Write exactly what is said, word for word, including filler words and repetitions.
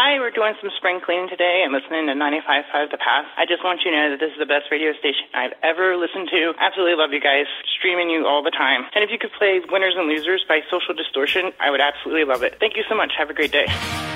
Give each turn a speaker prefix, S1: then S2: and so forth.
S1: Hi, we're doing some spring cleaning today and listening to ninety-five point five The Path. I just want you to know that this is the best radio station I've ever listened to. Absolutely love you guys. Streaming you all the time. And if you could play Winners and Losers by Social Distortion, I would absolutely love it. Thank you so much. Have a great day.